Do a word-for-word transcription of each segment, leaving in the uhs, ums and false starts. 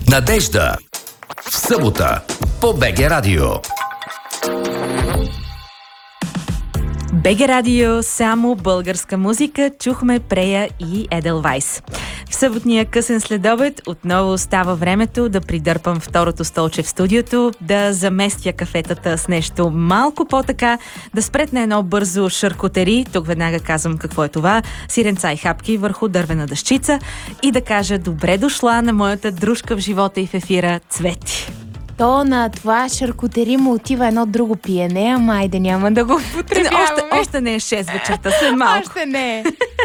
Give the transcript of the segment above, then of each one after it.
Надежда в събота по БГ Радио. БГ Радио, само българска музика. Чухме Прея и Еделвайс. В съботния късен следобед отново става времето да придърпам второто столче в студиото, да заместя кафетата с нещо малко по-така, да спретна едно бързо шаркутери, тук веднага казвам какво е това, сиренца и хапки върху дървена дъщица и да кажа добре дошла на моята дружка в живота и в ефира Цвети. То на това шаркутери му отива едно друго пиене, ама айде няма да го потребяваме. Още, още не е шест вечерта, след малко. Още не е.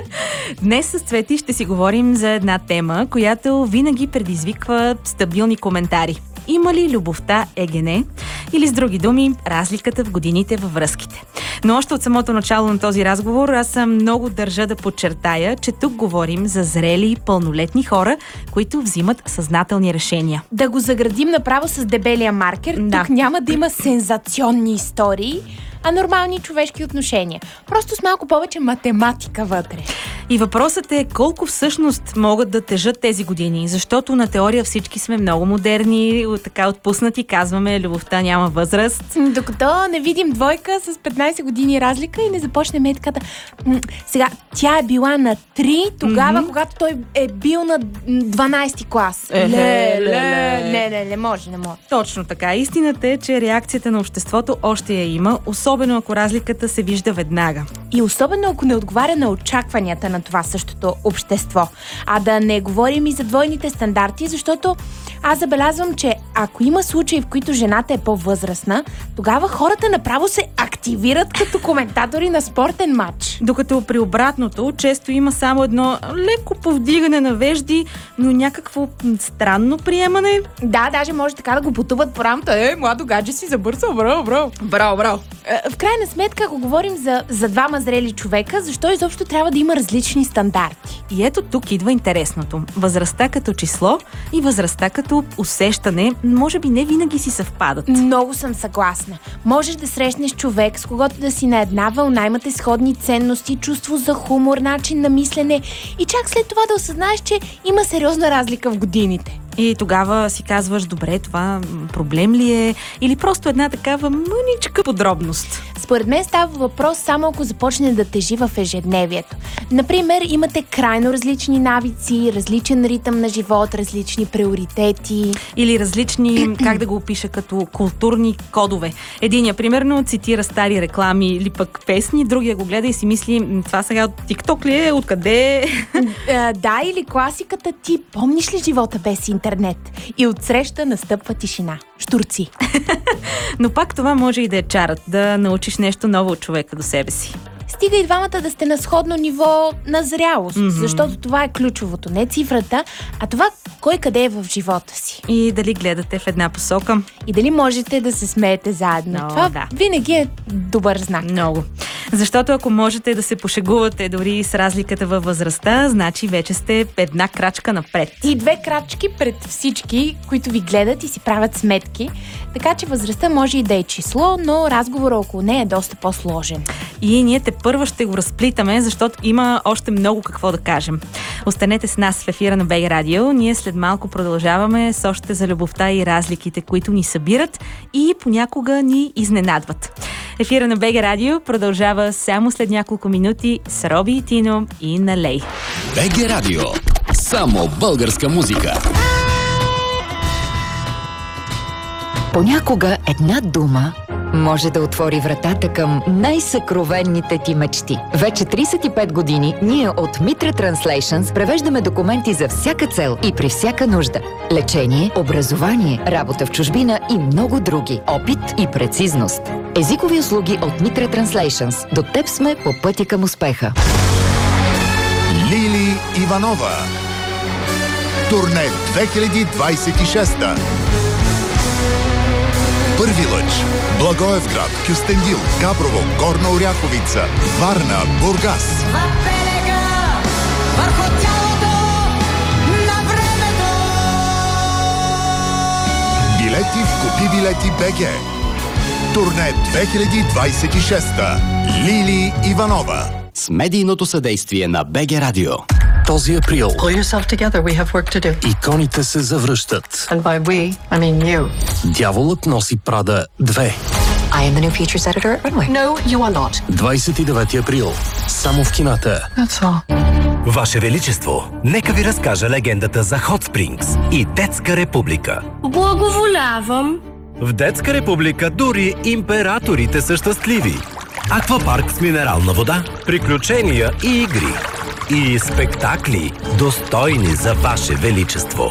Днес с Цвети ще си говорим за една тема, която винаги предизвиква стабилни коментари. Има ли любовта егене? Или с други думи, разликата в годините във връзките. Но още от самото начало на този разговор аз съм много държа да подчертая, че тук говорим за зрели, пълнолетни хора, които взимат съзнателни решения. Да го заградим направо с дебелия маркер. Да. Тук няма да има сензационни истории, а нормални човешки отношения. Просто с малко повече математика вътре. И въпросът е колко всъщност могат да тежат тези години, защото на теория всички сме много модерни, така отпуснати, казваме, любовта няма възраст. Докато не видим двойка с петнайсет години разлика и не започнем е така да... Сега, тя е била на три, тогава, mm-hmm. когато той е бил на дванайсети клас. Е, ле, ле, ле, не, не, не може, не може. Точно така. Истината е, че реакцията на обществото още я има, особено ако разликата се вижда веднага. И особено ако не отговаря на очакванията на това същото общество. А да не говорим и за двойните стандарти, защото аз забелязвам, че ако има случаи, в които жената е по-възрастна, тогава хората направо се активират като коментатори на спортен матч. Докато при обратното често има само едно леко повдигане на вежди, но някакво странно приемане. Да, даже може така да го потупат по рамата. Е, младо гадже си забърсал, браво, браво. Браво, браво. В крайна сметка, ако говорим за, за двама зрели човека, защо изобщо трябва да има различни стандарти? И ето тук идва интересното. Възрастта като число и възрастта като усещане, може би не винаги си съвпадат. Много съм съгласна. Можеш да срещнеш човек, с когото да си на една вълна, имате сходни ценности, чувство за хумор, начин на мислене и чак след това да осъзнаеш, че има сериозна разлика в годините. И тогава си казваш, добре, това проблем ли е? Или просто една такава мъничка подробност? Според мен става въпрос само ако започне да тежи в ежедневието. Например, имате крайно различни навици, различен ритъм на живот, различни приоритети. Или различни, как да го опиша, като културни кодове. Единия, примерно, цитира стари реклами или пък песни, другия го гледа и си мисли, това сега от TikTok ли е? Откъде? Да, или класиката ти, помниш ли живота без интернет? И отсреща настъпва тишина. Щурци. Но пак това може и да е чарът, да научиш нещо ново от човека до себе си. Стига и двамата да сте на сходно ниво на зрялост, mm-hmm. защото това е ключовото. Не цифрата, а това кой къде е в живота си. И дали гледате в една посока. И дали можете да се смеете заедно. Но, това да. винаги е добър знак. Много. Защото ако можете да се пошегувате дори с разликата във възрастта, значи вече сте една крачка напред. И две крачки пред всички, които ви гледат и си правят сметки. Така че възрастта може и да е число, но разговорът около нея е доста по-сложен. И ние те първо ще го разплитаме, защото има още много какво да кажем. Останете с нас в ефира на БГ Радио. Ние след малко продължаваме с още за любовта и разликите, които ни събират и понякога ни изненадват. Ефира на БГ Радио продължава само след няколко минути с Роби и Тино и Налей. БГ Радио. Само българска музика. Понякога една дума може да отвори вратата към най-съкровенните ти мечти. Вече трийсет и пет години ние от Митра Translations превеждаме документи за всяка цел и при всяка нужда. Лечение, образование, работа в чужбина и много други. Опит и прецизност. Езикови услуги от Митра Translations. До теб сме по пътя към успеха. Лили Иванова. Турне две хиляди двайсет и шеста. Първи лъч. Благоевград, Кюстендил, Габрово, Горна Оряховица, Варна, Бургас. Върху тялото на времето. Билети в Купи билети БГ. Турне две хиляди двайсет и шеста. Лили Иванова. С медийното съдействие на БГ Радио. Този април Pull yourself together, we have work to do. иконите се завръщат. And by we, I mean you. Дяволът носи Прада две. I am the new features editor at Runway. No, you are not. двадесет и девети април. Само в кината. That's all. Ваше Величество, нека ви разкажа легендата за Hot Springs и Детска република. Благоволявам. В Детска република дори императорите са щастливи. Аквапарк с минерална вода, приключения и игри. И спектакли, достойни за Ваше Величество.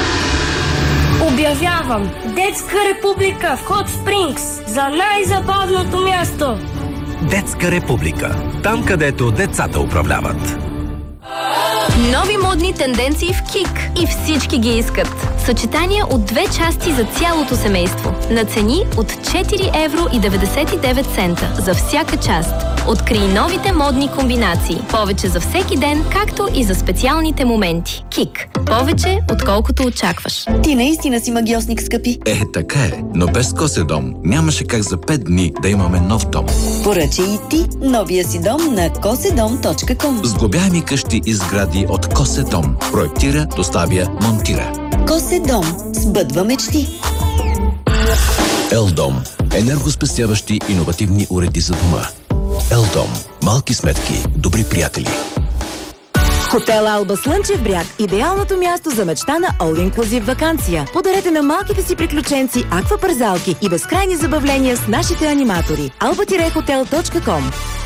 Обявявам Детска република в Hot Springs за най-забавното място. Детска република. Там, където децата управляват. Нови модни тенденции в КИК и всички ги искат. Съчетания от две части за цялото семейство. На цени от четири евро и деветдесет и девет цента за всяка част. Открий новите модни комбинации. Повече за всеки ден, както и за специалните моменти. КИК. Повече, отколкото очакваш. Ти наистина си магиосник, скъпи. Е, така е, но без Коседом нямаше как за пет дни да имаме нов дом. Поръчай и ти новия си дом на коседом точка ком. Сглобяеми къщи и сгради от Коседом. Проектира, доставя, монтира. Коседом. Сбъдва мечти. Елдом. Енергоспестяващи иновативни уреди за дома. Елдом. Малки сметки, добри приятели. Хотел Алба Слънчев бряг – идеалното място за мечтана all-inclusive ваканция. Подарете на малките си приключенци аквапарзалки и безкрайни забавления с нашите аниматори. алба хотел точка ком.